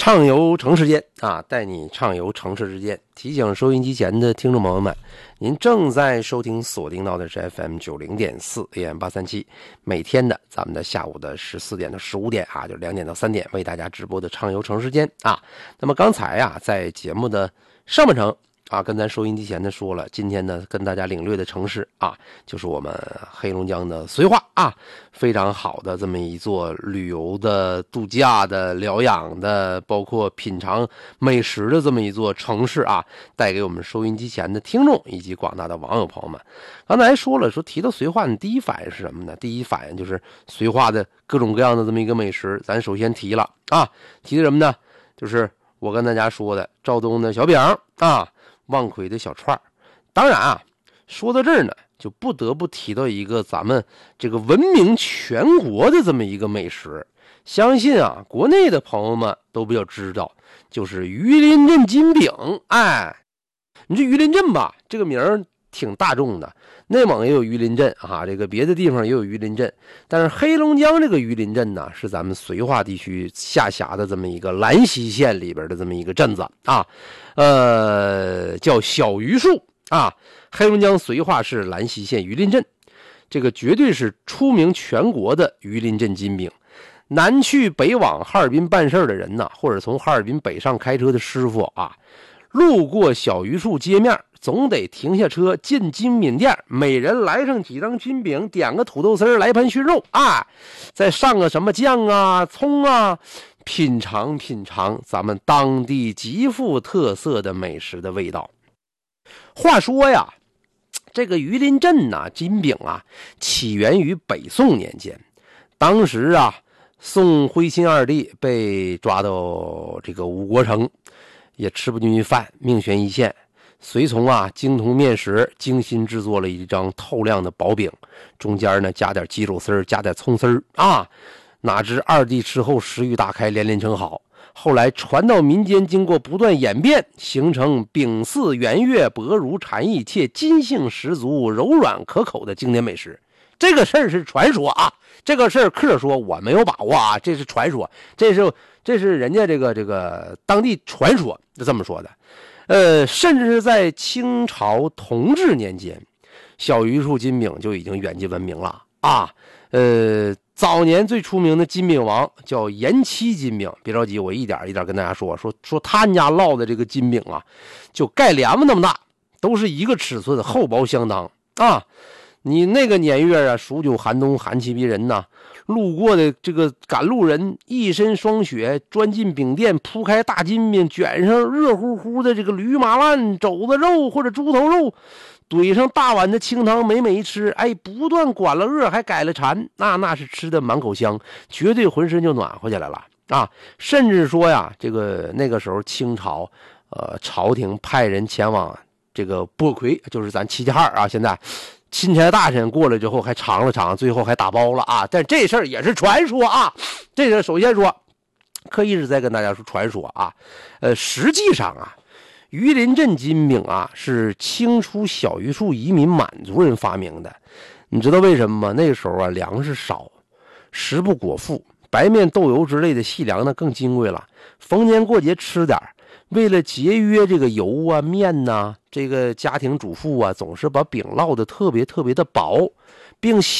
畅游城市间啊，带你畅游城市之间。提醒收音机前的听众朋友们，您正在收听锁定到的是 FM 90.4 AM 837，每天的咱们的下午的14点到15点啊，就2点到3点为大家直播的畅游城市间啊。那么刚才啊，在节目的上半程啊，跟咱收音机前的说了，今天呢跟大家领略的城市啊，就是我们黑龙江的绥化啊，非常好的这么一座旅游的、度假的、疗养的，包括品尝美食的这么一座城市啊，带给我们收音机前的听众以及广大的网友朋友们。刚才说了，说提到绥化，你第一反应是什么呢？第一反应就是绥化的各种各样的这么一个美食，咱首先提了啊，提的什么呢？就是我跟大家说的肇东的小饼啊。望奎的小串，当然啊，说到这儿呢，就不得不提到一个咱们这个闻名全国的这么一个美食，相信啊，国内的朋友们都比较知道，就是榆林镇金饼。哎，你这榆林镇吧，这个名儿挺大众的，内蒙也有榆林镇啊，这个别的地方也有榆林镇，但是黑龙江这个榆林镇呢，是咱们绥化地区下辖的这么一个兰溪县里边的这么一个镇子啊，叫小榆树啊，黑龙江绥化市兰溪县榆林镇，这个绝对是出名全国的榆林镇金饼。南去北往哈尔滨办事的人呢，或者从哈尔滨北上开车的师傅啊，路过小榆树街面，总得停下车进金饼店，每人来上几张金饼，点个土豆丝，来盘熏肉啊，再上个什么酱啊、葱啊，品尝品尝咱们当地极富特色的美食的味道。话说呀，这个榆林镇呐，金饼啊，起源于北宋年间。当时啊，宋徽钦二帝被抓到这个五国城，也吃不进去饭，命悬一线。随从啊，精通面食，精心制作了一张透亮的薄饼，中间呢加点鸡肉丝，加点葱丝啊。哪知二帝吃后食欲大开，连连称好。后来传到民间，经过不断演变，形成饼似圆月、薄如蝉翼，且筋性十足、柔软可口的经典美食。这个事儿是传说啊，这个事儿客说我没有把握啊，这是传说，这是人家这个当地传说就这么说的。甚至是在清朝同治年间，小榆树金饼就已经远近闻名了啊。早年最出名的金饼王叫延期金饼，别着急，我一点一点跟大家说他家烙的这个金饼啊，就盖帘子那么大，都是一个尺寸，厚薄相当啊。你那个年月啊，数九寒冬，寒气逼人呐，路过的这个赶路人一身霜雪，钻进饼店，铺开大金饼，卷上热乎乎的这个驴马烂、肘子肉或者猪头肉，怼上大碗的清汤，美美一吃，哎，不断管了饿，还改了馋，那是吃的满口香，绝对浑身就暖和起来了啊！甚至说呀，这个那个时候清朝，朝廷派人前往这个拨魁，就是咱齐齐哈尔啊，现在钦差大臣过来之后还尝了尝，最后还打包了啊！但这事儿也是传说啊。这个首先说，可以一直在跟大家说传说啊。实际上啊，榆林镇金饼啊是清初小榆树移民满族人发明的。你知道为什么吗？那个时候啊，粮食少，食不果腹，白面豆油之类的细粮呢更金贵了。逢年过节吃点，为了节约这个油啊面呐，这个家庭主妇啊总是把饼烙的特别特别的薄，并